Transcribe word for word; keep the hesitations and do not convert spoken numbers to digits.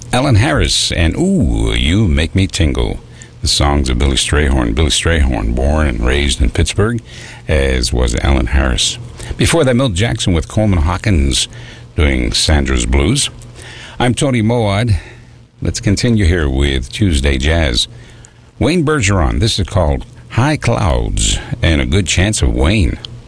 Alan Harris and Ooh, You Make Me Tingle. The songs of Billy Strayhorn. Billy Strayhorn, born and raised in Pittsburgh, as was Alan Harris. Before that, Milt Jackson with Coleman Hawkins doing Sandra's Blues. I'm Tony Moad. Let's continue here with Tuesday Jazz. Wayne Bergeron. This is called High Clouds and a Good Chance of Wayne.